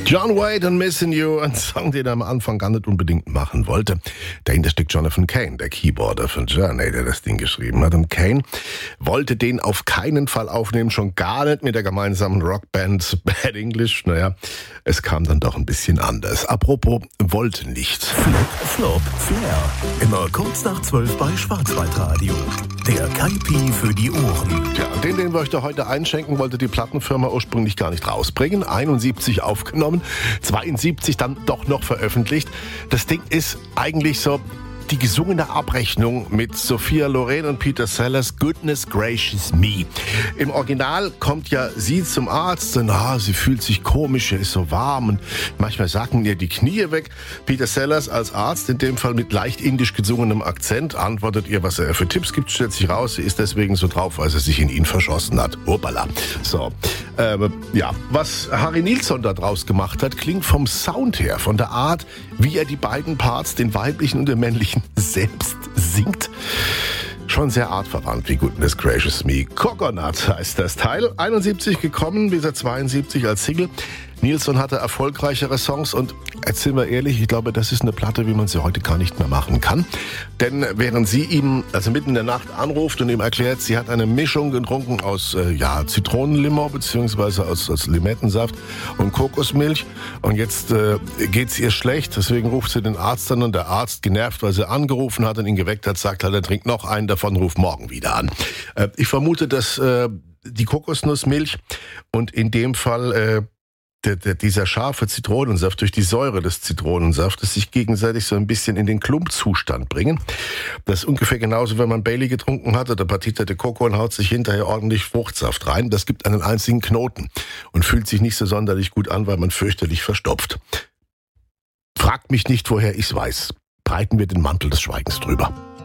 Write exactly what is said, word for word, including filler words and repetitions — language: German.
John Wade und Missing You, ein Song, den er am Anfang gar nicht unbedingt machen wollte. Dahinter steckt Jonathan Cain, der Keyboarder von Journey, der das Ding geschrieben hat. Und Cain wollte den auf keinen Fall aufnehmen, schon gar nicht mit der gemeinsamen Rockband Bad English. Naja, es kam dann doch ein bisschen anders. Apropos, wollte nicht. Flop, Flop, Flair. Immer kurz nach zwölf bei Schwarzwaldradio. Der Kaipi für die Ohren. Ja, den, den wir euch da heute einschenken, wollte die Plattenfirma ursprünglich gar nicht rausbringen. einundsiebzig aufgenommen, zweiundsiebzig dann doch noch veröffentlicht. Das Ding ist eigentlich so die gesungene Abrechnung mit Sophia Loren und Peter Sellers, Goodness Gracious Me. Im Original kommt ja sie zum Arzt und ah, sie fühlt sich komisch, ist so warm und manchmal sacken ihr die Knie weg. Peter Sellers als Arzt, in dem Fall mit leicht indisch gesungenem Akzent, antwortet ihr, was er für Tipps gibt, stellt sich raus, sie ist deswegen so drauf, weil sie sich in ihn verschossen hat. Hoppala. So, ähm, ja, was Harry Nilsson da draus gemacht hat, klingt vom Sound her, von der Art, wie er die beiden Parts, den weiblichen und den männlichen, selbst singt. Schon sehr artverwandt wie Goodness Gracious Me. Coconut heißt das Teil. einundsiebzig gekommen, bis er zweiundsiebzig als Single. Nilsson hatte erfolgreichere Songs und jetzt sind wir ehrlich, ich glaube, das ist eine Platte, wie man sie heute gar nicht mehr machen kann. Denn während sie ihm, also mitten in der Nacht anruft und ihm erklärt, sie hat eine Mischung getrunken aus äh, ja, Zitronenlimo beziehungsweise aus, aus Limettensaft und Kokosmilch und jetzt äh, geht's ihr schlecht, deswegen ruft sie den Arzt an und der Arzt, genervt, weil sie angerufen hat und ihn geweckt hat, sagt halt, er trinkt noch einen davon, ruft morgen wieder an. Äh, ich vermute, dass äh, die Kokosnussmilch und in dem Fall äh, Der, der, dieser scharfe Zitronensaft durch die Säure des Zitronensaftes sich gegenseitig so ein bisschen in den Klumpzustand bringen. Das ist ungefähr genauso, wenn man Bailey getrunken hat oder Partita de Coco und haut sich hinterher ordentlich Fruchtsaft rein. Das gibt einen einzigen Knoten und fühlt sich nicht so sonderlich gut an, weil man fürchterlich verstopft. Fragt mich nicht, woher ich's weiß. Breiten wir den Mantel des Schweigens drüber.